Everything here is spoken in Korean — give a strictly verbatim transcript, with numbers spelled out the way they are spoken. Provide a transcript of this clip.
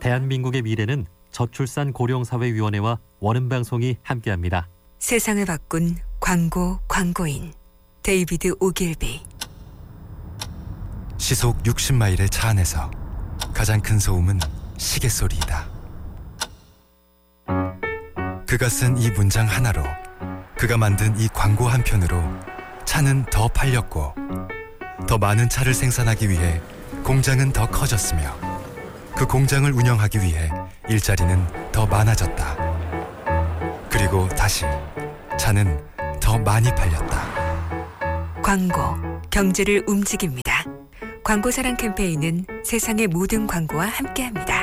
대한민국의 미래는 저출산고령사회위원회와 원음방송이 함께합니다. 세상을 바꾼 광고 광고인 데이비드 오길비. 시속 육십 마일의 차 안에서 가장 큰 소음은 시계 소리이다. 그가 쓴 이 문장 하나로, 그가 만든 이 광고 한 편으로 차는 더 팔렸고, 더 많은 차를 생산하기 위해 공장은 더 커졌으며, 그 공장을 운영하기 위해 일자리는 더 많아졌다. 그리고 다시 차는 더 많이 팔렸다. 광고, 경제를 움직입니다. 광고사랑 캠페인은 세상의 모든 광고와 함께합니다.